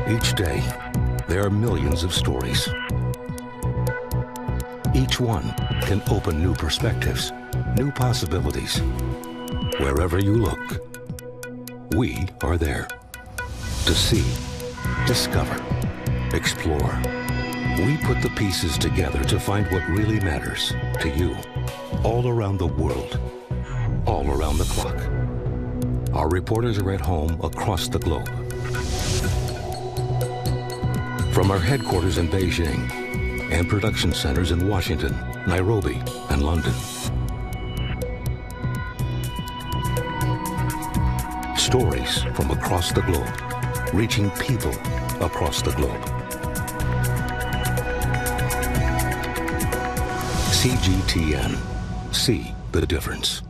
Each day, there are millions of stories. Each one can open new perspectives, new possibilities. Wherever you look, we are there to see, discover, explore. We put the pieces together to find what really matters to you, all around the world, all around the clock. Our reporters are at home across the globe. From our headquarters in Beijing and production centers in Washington, Nairobi, and London. Stories from across the globe, reaching people across the globe. CGTN. See the difference.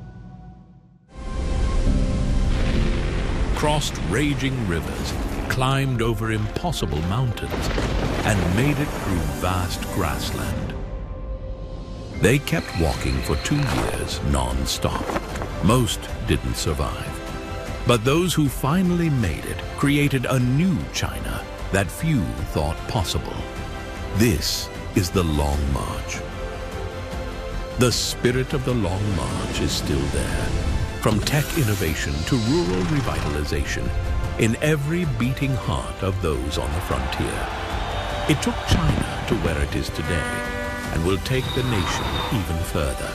Crossed raging rivers, climbed over impossible mountains, and made it through vast grassland. They kept walking for 2 years non-stop. Most didn't survive. But those who finally made it created a new China that few thought possible. This is the Long March. The spirit of the Long March is still there. From tech innovation to rural revitalization, in every beating heart of those on the frontier. It took China to where it is today and will take the nation even further.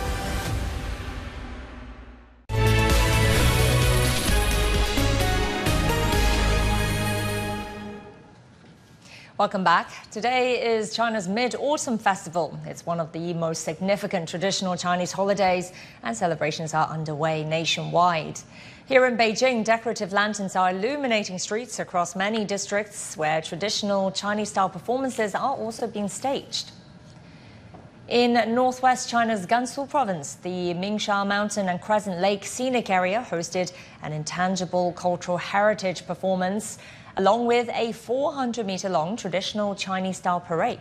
Welcome back. Today is China's Mid-Autumn Festival. It's one of the most significant traditional Chinese holidays, and celebrations are underway nationwide. Here in Beijing, decorative lanterns are illuminating streets across many districts where traditional Chinese-style performances are also being staged. In northwest China's Gansu province, the Mingsha Mountain and Crescent Lake scenic area hosted an intangible cultural heritage performance, along with a 400-meter-long traditional Chinese-style parade.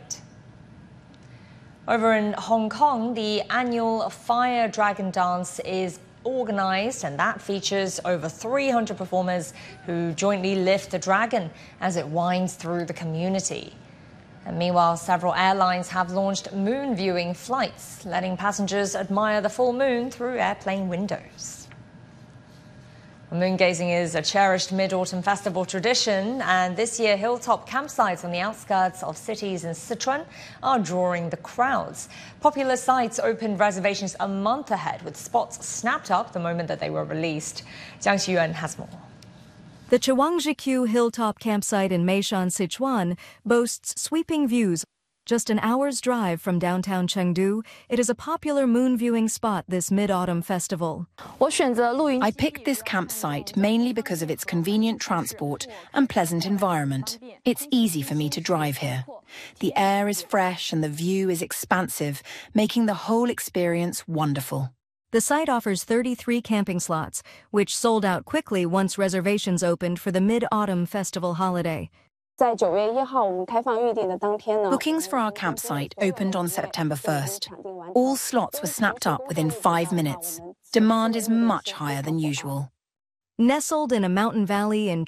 Over in Hong Kong, the annual Fire Dragon Dance is organized, and that features over 300 performers who jointly lift the dragon as it winds through the community. And meanwhile, several airlines have launched moon viewing flights, letting passengers admire the full moon through airplane windows. Moon gazing is a cherished Mid-Autumn Festival tradition, and this year hilltop campsites on the outskirts of cities in Sichuan are drawing the crowds. Popular sites opened reservations a month ahead, with spots snapped up the moment that they were released. Jiang Xiyuan has more. The Chawangjiqiu Hilltop Campsite in Meishan, Sichuan, boasts sweeping views. Just an hour's drive from downtown Chengdu, it is a popular moon viewing spot this Mid-Autumn Festival. I picked this campsite mainly because of its convenient transport and pleasant environment. It's easy for me to drive here. The air is fresh and the view is expansive, making the whole experience wonderful. The site offers 33 camping slots, which sold out quickly once reservations opened for the Mid-Autumn Festival holiday. Bookings for our campsite opened on September 1st. All slots were snapped up within 5 minutes. Demand is much higher than usual. Nestled in a mountain valley in